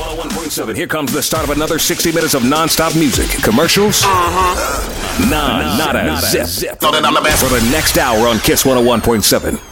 101.7. Here comes the start of another 60 minutes of non-stop music, commercials, not a zip. For the next hour on Kiss 101.7.